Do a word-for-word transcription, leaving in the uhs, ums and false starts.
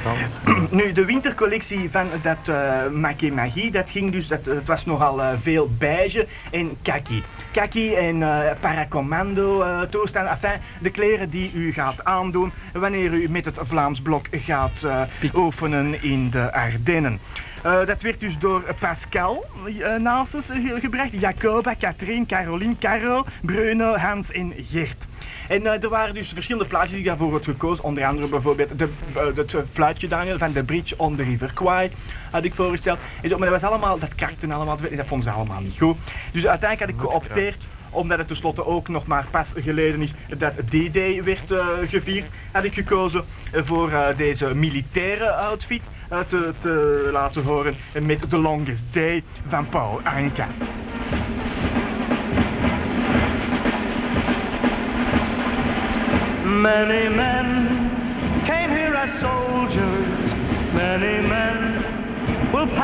interessant. Nu, de wintercollectie van dat uh, Makemagie, dat ging dus, dat, het was nogal uh, veel beige en kaki. Kaki en uh, paracommando uh, toestanden, enfin, de kleren die u gaat aandoen wanneer u met het Vlaams Blok gaat uh, oefenen in de Ardennen. Uh, dat werd dus door Pascal uh, naast ons uh, gebracht, Jacoba, Katrien, Caroline, Caro, Bruno, Hans en Gert. En uh, er waren dus verschillende plaatjes die ik daarvoor had gekozen. Onder andere bijvoorbeeld de, uh, het fluitje Daniel van The Bridge on the River Kwai had ik voorgesteld. En zo, maar dat was allemaal, dat krakte allemaal, dat vonden ze allemaal niet goed. Dus uiteindelijk had ik geopteerd, omdat het tenslotte ook nog maar pas geleden is dat D-Day werd uh, gevierd, had ik gekozen voor uh, deze militaire outfit uh, te, te laten horen met The Longest Day van Paul Anka. Many men came here as soldiers, many men will